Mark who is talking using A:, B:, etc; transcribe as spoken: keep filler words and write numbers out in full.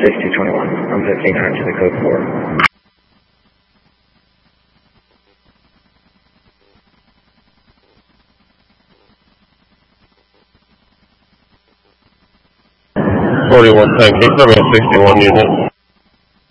A: six two twenty-one. I'm fifteen hundred to the code four.
B: forty-one, thank you. Romeo sixty-one unit.